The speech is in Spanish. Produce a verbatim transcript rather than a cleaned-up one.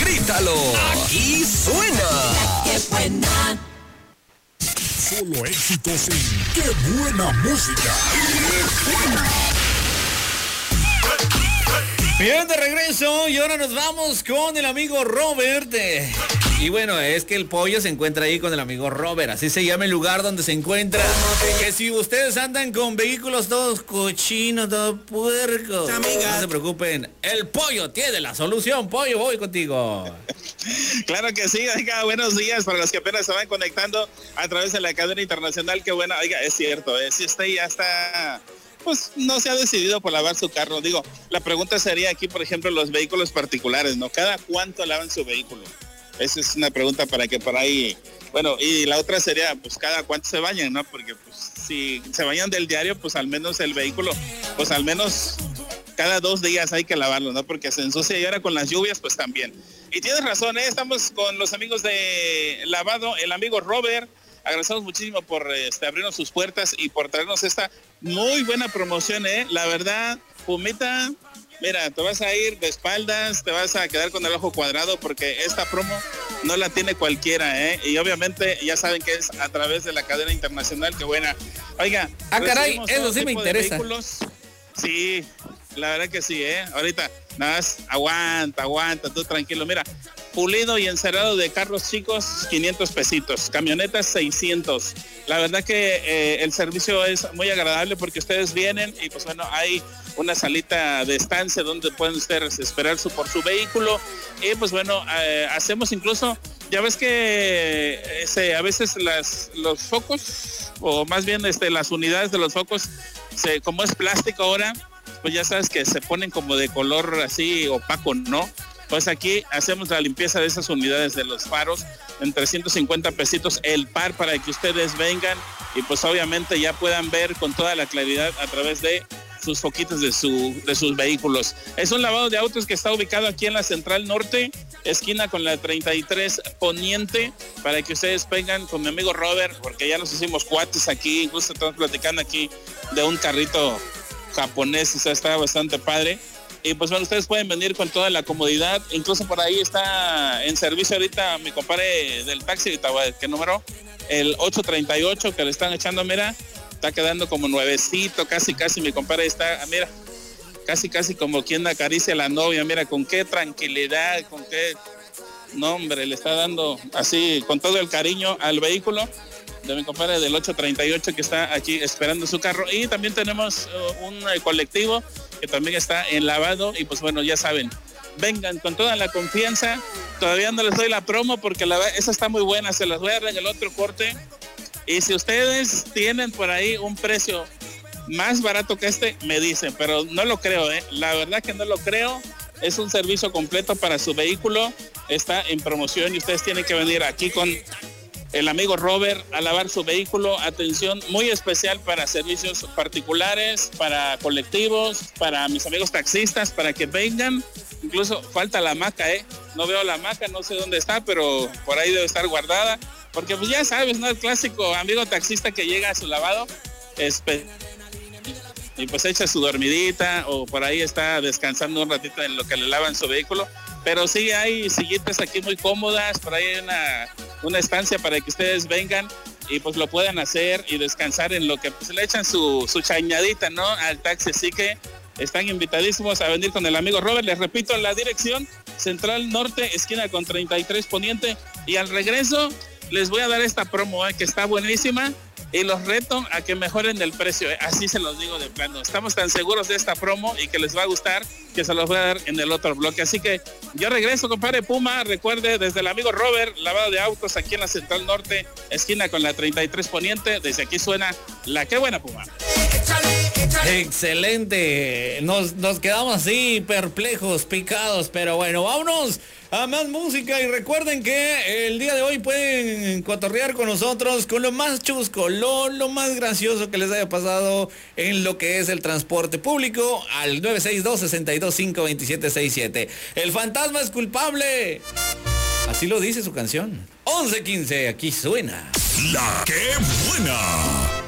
Grítalo, aquí suena. ¡Qué buena! Solo éxitos en ¡Qué buena música! Bien, de regreso y ahora nos vamos con el amigo Robert. eh, Y bueno, es que el pollo se encuentra ahí con el amigo Robert, así se llama el lugar donde se encuentra. Que si ustedes andan con vehículos todos cochinos, todos puercos, no se preocupen, el pollo tiene la solución. Pollo, voy contigo. Claro que sí, oiga, buenos días para los que apenas se van conectando a través de la cadena internacional. Qué buena, oiga, es cierto, eh, si usted ya está, pues no se ha decidido por lavar su carro. Digo, la pregunta sería aquí, por ejemplo, los vehículos particulares, ¿no? ¿Cada cuánto lavan su vehículo? Esa es una pregunta para que por ahí, bueno, y la otra sería, pues cada cuánto se bañan, ¿no? Porque pues si se bañan del diario, pues al menos el vehículo, pues al menos cada dos días hay que lavarlo, ¿no? Porque se ensucia y ahora con las lluvias, pues también. Y tienes razón, ¿eh? Estamos con los amigos de Lavado, el amigo Robert. Agradecemos muchísimo por este, abrirnos sus puertas y por traernos esta muy buena promoción, ¿eh? La verdad, Pumita, mira, te vas a ir de espaldas, te vas a quedar con el ojo cuadrado porque esta promo no la tiene cualquiera, ¿eh? Y obviamente ya saben que es a través de la cadena internacional. Qué buena. Oiga. Ah, caray, eso sí me interesa. Sí, la verdad que sí, ¿eh? Ahorita, nada más, aguanta, aguanta, tú tranquilo. Mira, pulido y encerado de carros chicos, quinientos pesitos. Camionetas, seiscientos. La verdad que eh, el servicio es muy agradable porque ustedes vienen y pues bueno, hay una salita de estancia donde pueden ustedes esperar su, por su vehículo. Y pues bueno, eh, hacemos incluso, ya ves que ese, a veces las, los focos, o más bien este, las unidades de los focos, se, como es plástico ahora, pues ya sabes que se ponen como de color así opaco, ¿no? Pues aquí hacemos la limpieza de esas unidades de los faros en trescientos cincuenta pesitos el par para que ustedes vengan y pues obviamente ya puedan ver con toda la claridad a través de sus foquitos de, su, de sus vehículos. Es un lavado de autos que está ubicado aquí en la Central Norte, esquina con la treinta y tres Poniente, para que ustedes vengan con mi amigo Robert, porque ya nos hicimos cuates aquí, incluso estamos platicando aquí de un carrito japonés, o sea, está bastante padre. Y pues bueno, ustedes pueden venir con toda la comodidad, incluso por ahí está en servicio ahorita mi compadre del taxi, ¿qué número? El ocho treinta y ocho que le están echando, mira, está quedando como nuevecito, casi casi mi compadre está, mira, casi casi como quien acaricia a la novia, mira, con qué tranquilidad, con qué, no hombre, le está dando así, con todo el cariño al vehículo de mi compadre del ocho treinta y ocho que está aquí esperando su carro. Y también tenemos uh, un uh, colectivo que también está en lavado y pues bueno, ya saben, vengan con toda la confianza. Todavía no les doy la promo porque la, esa está muy buena, se las voy a dar en el otro corte. Y si ustedes tienen por ahí un precio más barato que este, me dicen, pero no lo creo, ¿eh? La verdad que no lo creo. Es un servicio completo para su vehículo, está en promoción y ustedes tienen que venir aquí con el amigo Robert a lavar su vehículo. Atención muy especial para servicios particulares, para colectivos, para mis amigos taxistas, para que vengan. Incluso falta la hamaca, ¿eh? No veo la hamaca, no sé dónde está, pero por ahí debe estar guardada. Porque pues ya sabes, ¿no? El clásico amigo taxista que llega a su lavado espe- y pues echa su dormidita o por ahí está descansando un ratito en lo que le lavan su vehículo. Pero sí hay sillitas aquí muy cómodas, por ahí hay una, una estancia para que ustedes vengan y pues lo puedan hacer y descansar en lo que pues le echan su, su chañadita, ¿no? Al taxi, así que están invitadísimos a venir con el amigo Robert. Les repito, la dirección, Central Norte, esquina con treinta y tres Poniente. Y al regreso les voy a dar esta promo, ¿eh? Que está buenísima. Y los reto a que mejoren el precio, ¿eh? Así se los digo de plano. Estamos tan seguros de esta promo y que les va a gustar que se los voy a dar en el otro bloque. Así que yo regreso, compadre Puma. Recuerde, desde el amigo Robert, lavado de autos aquí en la Central Norte, esquina con la treinta y tres Poniente. Desde aquí suena la Qué Buena Puma. Excelente. Nos, nos quedamos así perplejos, picados, pero bueno, vámonos a más música y recuerden que el día de hoy pueden cotorrear con nosotros con lo más chusco, lo, lo más gracioso que les haya pasado en lo que es el transporte público al nueve seis dos, seis dos cinco, dos siete seis siete. El fantasma es culpable. Así lo dice su canción. once quince, aquí suena La Qué Buena.